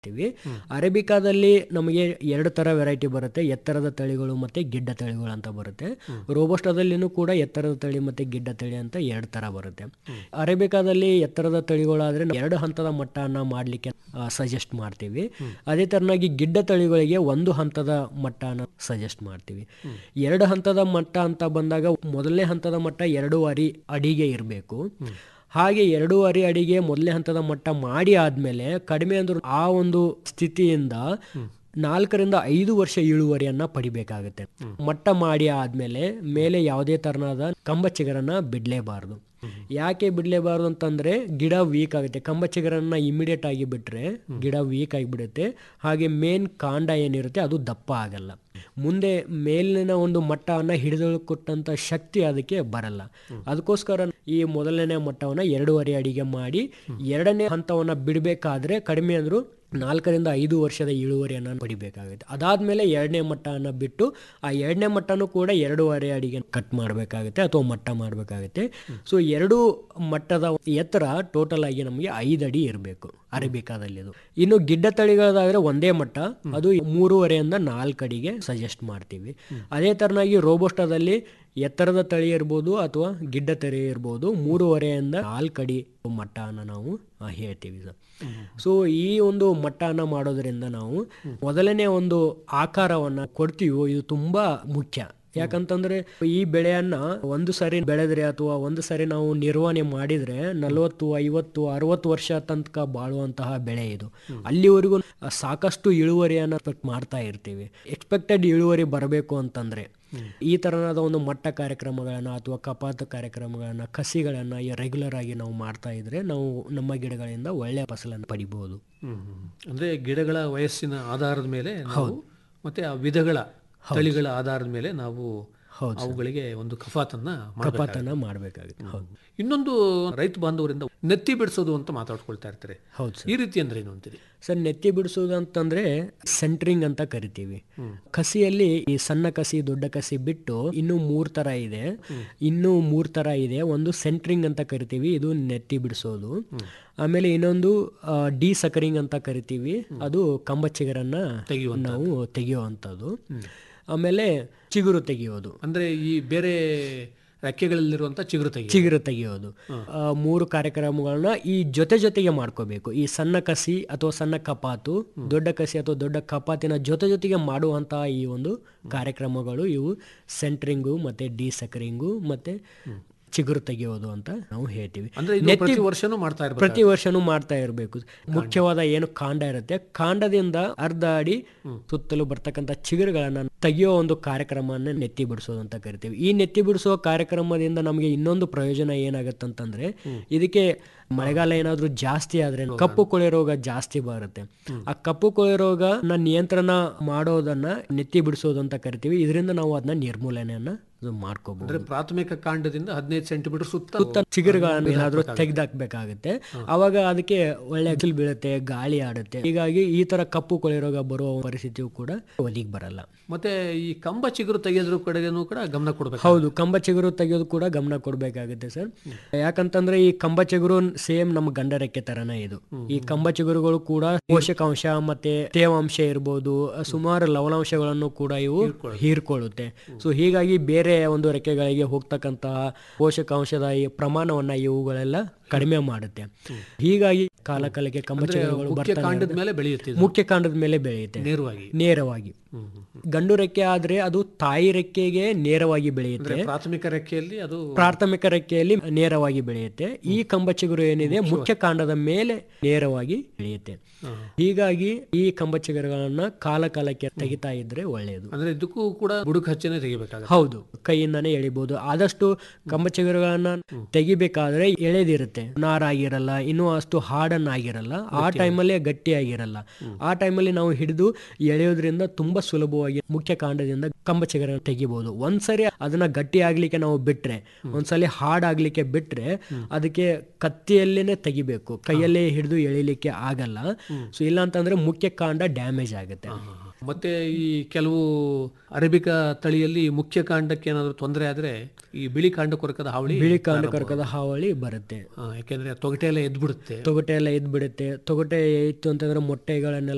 ಅರೇಬಿಕಾದಲ್ಲಿ ನಮಗೆ ಎರಡು ತರ ವೆರೈಟಿ ಬರುತ್ತೆ, ಎತ್ತರದ ತಳಿಗಳು ಮತ್ತೆ ಗಿಡ್ಡ ತಳಿಗಳು ಅಂತ ಬರುತ್ತೆ. ರೋಬೋಸ್ಟಾದಲ್ಲಿನೂ ಕೂಡ ಎತ್ತರದ ತಳಿ ಮತ್ತೆ ಗಿಡ್ಡ ತಳಿ ಅಂತ ಎರಡು ತರ ಬರುತ್ತೆ. ಅರೇಬಿಕಾದಲ್ಲಿ ಎತ್ತರದ ತಳಿಗಳಾದ್ರೆ ಎರಡು ಹಂತದ ಮಟ್ಟನ ಮಾಡ್ಲಿಕ್ಕೆ ಸಜೆಸ್ಟ್ ಮಾಡ್ತೀವಿ. ಅದೇ ತರನಾಗಿ ಗಿಡ್ಡ ತಳಿಗಳಿಗೆ ಒಂದು ಹಂತದ ಮಟ್ಟನ ಸಜೆಸ್ಟ್ ಮಾಡ್ತೀವಿ. ಎರಡು ಹಂತದ ಮಟ್ಟ ಅಂತ ಬಂದಾಗ ಮೊದಲನೇ ಹಂತದ ಮಟ್ಟ 2.5 ಅಡಿಗೆ ಇರಬೇಕು. ಹಾಗೆ 2.5 ಅಡಿಗೆ ಮೊದಲನೇ ಹಂತದ ಮಟ್ಟ ಮಾಡಿ ಆದ್ಮೇಲೆ ಕಡಿಮೆ ಅಂದ್ರೂ ಆ ಒಂದು ಸ್ಥಿತಿಯಿಂದ 4 ರಿಂದ 5 ವರ್ಷ ಇಳುವರಿಯನ್ನ ಪಡಿಬೇಕಾಗುತ್ತೆ. ಮಟ್ಟ ಮಾಡಿ ಆದ್ಮೇಲೆ ಮೇಲೆ ಯಾವುದೇ ತರನಾದ ಕಂಬ ಚಿಗುರನ್ನ ಬಿಡ್ಲೇಬಾರದು. ಯಾಕೆ ಬಿಡ್ಲೇಬಾರದು ಅಂತಂದ್ರೆ ಗಿಡ ವೀಕ್ ಆಗುತ್ತೆ. ಕಂಬ ಚಿಗುರನ್ನ ಇಮಿಡಿಯೇಟ್ ಆಗಿ ಬಿಟ್ರೆ ಗಿಡ ವೀಕ್ ಆಗಿಬಿಡುತ್ತೆ. ಹಾಗೆ ಮೇನ್ ಕಾಂಡ ಏನಿರುತ್ತೆ ಅದು ದಪ್ಪ ಆಗಲ್ಲ. ಮುಂದೆ ಮೇಲಿನ ಒಂದು ಮಟ್ಟವನ್ನ ಹಿಡಿದುಕೊಟ್ಟಂತ ಶಕ್ತಿ ಅದಕ್ಕೆ ಬರಲ್ಲ. ಅದಕ್ಕೋಸ್ಕರ ಈ ಮೊದಲನೇ ಮಟ್ಟವನ್ನ 2.5 ಅಡಿಗೆ ಮಾಡಿ ಎರಡನೇ ಹಂತವನ್ನ ಬಿಡಬೇಕಾದ್ರೆ ಕಡಿಮೆ ಅಂದ್ರೂ 4 ರಿಂದ 5 ವರ್ಷದ ಇಳುವರಿಯನ್ನು ಪಡಿಬೇಕಾಗುತ್ತೆ. ಅದಾದ್ಮೇಲೆ ಎರಡನೇ ಮಟ್ಟನ ಬಿಟ್ಟು ಆ ಎರಡನೇ ಮಟ್ಟನೂ ಕೂಡ 2.5 ಅಡಿಗೆ ಕಟ್ ಮಾಡಬೇಕಾಗುತ್ತೆ ಅಥವಾ ಮಟ್ಟ ಮಾಡಬೇಕಾಗುತ್ತೆ. ಸೊ 2 ಮಟ್ಟದ ಎತ್ತರ ಟೋಟಲ್ ಆಗಿ ನಮಗೆ 5 ಅಡಿ ಇರಬೇಕು ಅರೇಬಿಕಾದಲ್ಲಿ. ಇದು ಇನ್ನು ಗಿಡ್ಡ ತಳಿಗಳಾದ್ರೆ ಒಂದೇ ಮಟ್ಟ, ಅದು 3.5 ರಿಂದ 4 ಅಡಿಗೆ ಸಜೆಸ್ಟ್ ಮಾಡ್ತೀವಿ. ಅದೇ ತರನಾಗಿ ರೋಬೋಸ್ಟಾದಲ್ಲಿ ಎತ್ತರದ ತಳಿ ಇರ್ಬೋದು ಅಥವಾ ಗಿಡ್ಡ ತಳಿ ಇರ್ಬೋದು 3.5 ರಿಂದ 4 ಅಡಿ ಮಟ್ಟನ ನಾವು ಹೇಳ್ತೀವಿ ಸರ್. ಸೊ ಈ ಒಂದು ಮಟ್ಟನ ಮಾಡೋದ್ರಿಂದ ನಾವು ಮೊದಲನೇ ಒಂದು ಆಕಾರವನ್ನ ಕೊಡ್ತೀವೋ ಇದು ತುಂಬಾ ಮುಖ್ಯ. ಯಾಕಂತಂದ್ರೆ ಈ ಬೆಳೆಯನ್ನ ಒಂದು ಸರಿ ಬೆಳೆದ್ರೆ ಅಥವಾ ಒಂದು ಸರಿ ನಾವು ನಿರ್ವಹಣೆ ಮಾಡಿದ್ರೆ 40, 50, 60 ವರ್ಷ ತನಕ ಬಾಳುವಂತಹ ಬೆಳೆ ಇದು. ಅಲ್ಲಿವರೆಗೂ ಸಾಕಷ್ಟು ಇಳುವರಿಯನ್ನ ಮಾಡ್ತಾ ಇರ್ತೀವಿ. ಎಕ್ಸ್ಪೆಕ್ಟೆಡ್ ಇಳುವರಿ ಬರಬೇಕು ಅಂತಂದ್ರೆ ಈ ತರನಾದ ಒಂದು ಮಟ್ಟ ಕಾರ್ಯಕ್ರಮಗಳನ್ನ ಅಥವಾ ಕಪಾತ ಕಾರ್ಯಕ್ರಮಗಳನ್ನ ಕಸಿಗಳನ್ನ ರೆಗ್ಯುಲರ್ ಆಗಿ ನಾವು ಮಾಡ್ತಾ ಇದ್ರೆ ನಾವು ನಮ್ಮ ಗಿಡಗಳಿಂದ ಒಳ್ಳೆಯ ಫಸಲನ್ನು ಪಡಿಬಹುದು. ಅಂದ್ರೆ ಗಿಡಗಳ ವಯಸ್ಸಿನ ಆಧಾರದ ಮೇಲೆ ಮತ್ತೆ ಆ ವಿಧಗಳ ತಳಿಗಳ ಆಧಾರದ ಮೇಲೆ ನಾವು ಅವುಗಳಿಗೆ ಒಂದು ಕಫಾತನ್ನ ಮಾಡಬೇಕಾಗುತ್ತೆ. ಇನ್ನೊಂದು ರೈತ ಬಾಂಧವರಿಂದ ನೆತ್ತಿ ಬಿಡಿಸೋದು ಅಂತ ಮಾತಾಡ್ಕೊಳ್ತಾ ಇರ್ತಾರೆ. ಈ ರೀತಿ ಅಂದ್ರೆ ಏನು ಅಂತೀರಿ ಸರ್? ನೆತ್ತಿ ಬಿಡಿಸೋದು ಅಂತಂದ್ರೆ ಸೆಂಟ್ರಿಂಗ್ ಅಂತ ಕರಿತೀವಿ. ಕಸಿಯಲ್ಲಿ ಈ ಸಣ್ಣ ಕಸಿ ದೊಡ್ಡ ಕಸಿ ಬಿಟ್ಟು ಇನ್ನೂ 3 ತರ ಇದೆ. ಒಂದು ಸೆಂಟ್ರಿಂಗ್ ಅಂತ ಕರಿತೀವಿ, ಇದು ನೆತ್ತಿ ಬಿಡಿಸೋದು. ಆಮೇಲೆ ಇನ್ನೊಂದು ಡಿ ಸಕರಿಂಗ್ ಅಂತ ಕರಿತೀವಿ, ಅದು ಕಂಬ ಚಿಗುರನ್ನ ನಾವು ತೆಗೆಯುವಂಥದ್ದು. ಆಮೇಲೆ ಚಿಗುರು ತೆಗೆಯೋದು ಅಂದ್ರೆ ಈ ಬೇರೆ ರೆಕ್ಕೆಗಳಲ್ಲಿರುವಂತ ಚಿಗುರು ತೆಗೆಯೋದು. 3 ಕಾರ್ಯಕ್ರಮಗಳನ್ನ ಈ ಜೊತೆಗೆ ಮಾಡ್ಕೋಬೇಕು. ಈ ಸಣ್ಣ ಕಸಿ ಅಥವಾ ಸಣ್ಣ ಕಪಾತು, ದೊಡ್ಡ ಕಸಿ ಅಥವಾ ದೊಡ್ಡ ಕಪಾತಿನ ಜೊತೆಗೆ ಮಾಡುವಂತಹ ಈ ಒಂದು ಕಾರ್ಯಕ್ರಮಗಳು ಇವು ಸೆಂಟ್ರಿಂಗು ಮತ್ತೆ ಡಿ ಸಕರಿಂಗು ಮತ್ತೆ ಚಿಗುರು ತೆಗೆಯೋದು ಅಂತ ನಾವು ಹೇಳ್ತೀವಿ. ಪ್ರತಿ ವರ್ಷನೂ ಮಾಡ್ತಾ ಇರಬೇಕು. ಮುಖ್ಯವಾದ ಏನು ಕಾಂಡ ಇರುತ್ತೆ, ಕಾಂಡದಿಂದ ಅರ್ಧ ಅಡಿ ಸುತ್ತಲೂ ಬರ್ತಕ್ಕಂಥ ಚಿಗುರುಗಳನ್ನ ತೆಗೆಯೋ ಒಂದು ಕಾರ್ಯಕ್ರಮನ ನೆತ್ತಿ ಬಿಡಿಸೋದು ಅಂತ ಕರಿತೀವಿ. ಈ ನೆತ್ತಿ ಬಿಡಿಸೋ ಕಾರ್ಯಕ್ರಮದಿಂದ ನಮಗೆ ಇನ್ನೊಂದು ಪ್ರಯೋಜನ ಏನಾಗತ್ತಂತಂದ್ರೆ ಇದಕ್ಕೆ ಮಳೆಗಾಲ ಏನಾದ್ರೂ ಜಾಸ್ತಿ ಆದ್ರೆ ಕಪ್ಪು ಕೊಳೆ ರೋಗ ಜಾಸ್ತಿ ಬರುತ್ತೆ. ಆ ಕಪ್ಪು ಕೊಳೆ ರೋಗ ನಿಯಂತ್ರಣ ಮಾಡೋದನ್ನ ನೆತ್ತಿ ಬಿಡಿಸೋದು ಅಂತ ಕರಿತೀವಿ. ಇದರಿಂದ ನಾವು ಅದನ್ನ ನಿರ್ಮೂಲನೆಯನ್ನ ಮಾಡ್ಕೋಬಹುದು. ಪ್ರಾಥಮಿಕ ಕಾಂಡದಿಂದ 15 ಸೆಂಟಿಮೀಟರ್ ಸುತ್ತ ಚಿಗುರುಗಳನ್ನ ಏನಾದ್ರೂ ತೆಗೆದಾಕ್ಬೇಕಾಗುತ್ತೆ. ಅವಾಗ ಅದಕ್ಕೆ ಒಳ್ಳೆ ಬಿಸಿಲು ಬೀಳುತ್ತೆ, ಗಾಳಿ ಆಡುತ್ತೆ. ಹೀಗಾಗಿ ಈ ತರ ಕಪ್ಪು ಕೊಳೆ ರೋಗ ಬರುವ ಪರಿಸ್ಥಿತಿಯು ಕೂಡ ಒದಗಿ ಬರಲ್ಲ. ಮತ್ತೆ ಈ ಕಂಬ ಚಿಗುರು ತೆಗೆಯೋದ್ರ ಕಡೆಗೂ ಕೂಡ ಗಮನ ಕೊಡಬೇಕು. ಹೌದು, ಕಂಬ ಚಿಗುರು ತೆಗೆಯೋದು ಕೂಡ ಗಮನ ಕೊಡಬೇಕಾಗುತ್ತೆ ಸರ್. ಯಾಕಂತಂದ್ರೆ ಈ ಕಂಬ ಚಿಗುರು ಸೇಮ್ ನಮ್ಮ ಗಂಡ ರೆಕ್ಕೆ ತರನೇ ಇದು. ಈ ಕಂಬ ಚಿಗುರುಗಳು ಕೂಡ ಪೋಷಕಾಂಶ ಮತ್ತೆ ತೇವಾಂಶ ಇರ್ಬೋದು, ಸುಮಾರು ಲವಣಾಂಶಗಳನ್ನು ಕೂಡ ಇವು ಹೀರ್ಕೊಳ್ಳುತ್ತೆ. ಸೊ ಹೀಗಾಗಿ ಬೇರೆ ಒಂದು ರೆಕ್ಕೆಗಳಿಗೆ ಹೋಗ್ತಕ್ಕಂತಹ ಪೋಷಕಾಂಶದ ಈ ಪ್ರಮಾಣವನ್ನ ಇವುಗಳೆಲ್ಲ ಕಡಿಮೆ ಮಾಡುತ್ತೆ. ಹೀಗಾಗಿ ಕಾಲಕಾಲಕ್ಕೆ ಕಂಬ ಚಿಗುರುಗಳು ಮುಖ್ಯ ಕಾಂಡದ ಮೇಲೆ ಬೆಳೆಯುತ್ತೆ ನೇರವಾಗಿ. ಗಂಡು ರೆಕ್ಕೆ ಆದ್ರೆ ಅದು ತಾಯಿ ರೆಕ್ಕೆಗೆ ನೇರವಾಗಿ ಬೆಳೆಯುತ್ತೆ. ಪ್ರಾಥಮಿಕ ರೆಕ್ಕೆಯಲ್ಲಿ ನೇರವಾಗಿ ಬೆಳೆಯುತ್ತೆ. ಈ ಕಂಬ ಚಿಗುರು ಏನಿದೆ ಮುಖ್ಯ ಕಾಂಡದ ಮೇಲೆ ನೇರವಾಗಿ ಬೆಳೆಯುತ್ತೆ. ಹೀಗಾಗಿ ಈ ಕಂಬ ಚಿಗುರುಗಳನ್ನ ಕಾಲಕಾಲಕ್ಕೆ ತೆಗಿತಾ ಇದ್ರೆ ಒಳ್ಳೆಯದು. ಅಂದ್ರೆ ಇದಕ್ಕೂ ಕೂಡ ಬುಡಕ ಹಚ್ಚನೆ ತೆಗಿಬೇಕಾಗುತ್ತೆ. ಹೌದು, ಕೈಯಿಂದಾನೇ ಎಳಿಬಹುದು. ಆದಷ್ಟು ಕಂಬ ಚಿಗುರುಗಳನ್ನ ತೆಗಿಬೇಕಾದ್ರೆ ಎಳೆದಿರುತ್ತೆ, ನಾರಾಗಿರಲ್ಲ, ಇನ್ನೂ ಅಷ್ಟು ಹಾಡನ್ನಾಗಿರಲ್ಲ, ಆ ಟೈಮಲ್ಲಿ ಗಟ್ಟಿಯಾಗಿರಲ್ಲ. ಆ ಟೈಮಲ್ಲಿ ನಾವು ಹಿಡಿದು ಎಳೆಯೋದ್ರಿಂದ ತುಂಬಾ ಸುಲಭವಾಗಿ ಮುಖ್ಯ ಕಾಂಡದಿಂದ ಕಂಬ ಚಿಗುರ ತೆಗಿಬಹುದು. ಒಂದ್ಸರಿ ಅದನ್ನ ಗಟ್ಟಿ ಆಗ್ಲಿಕ್ಕೆ ನಾವು ಬಿಟ್ರೆ, ಒಂದ್ಸಲಿ ಹಾಡಾಗ್ಲಿಕ್ಕೆ ಬಿಟ್ರೆ ಅದಕ್ಕೆ ಕತ್ತಿಯಲ್ಲೇನೆ ತೆಗಿಬೇಕು, ಕೈಯಲ್ಲೇ ಹಿಡಿದು ಎಳಿಲಿಕ್ಕೆ ಆಗಲ್ಲ. ಸೊ ಇಲ್ಲ ಅಂತಂದ್ರೆ ಮುಖ್ಯ ಕಾಂಡ ಡ್ಯಾಮೇಜ್ ಆಗುತ್ತೆ. ಮತ್ತೆ ಈ ಕೆಲವು ಅರೇಬಿಕಾ ತಳಿಯಲ್ಲಿ ಮುಖ್ಯ ಕಾಂಡಕ್ಕೆ ಏನಾದರೂ ತೊಂದರೆ ಆದ್ರೆ ಈ ಬಿಳಿ ಕಾಂಡ ಕೊರಕದ ಹಾವಳಿ ಬರುತ್ತೆ. ಯಾಕೆಂದ್ರೆ ತೊಗಟೆ ಎಲ್ಲ ಎದ್ಬಿಡುತ್ತೆ. ತೊಗಟೆ ಇತ್ತು ಅಂತಂದ್ರೆ ಮೊಟ್ಟೆಗಳನ್ನೆಲ್ಲ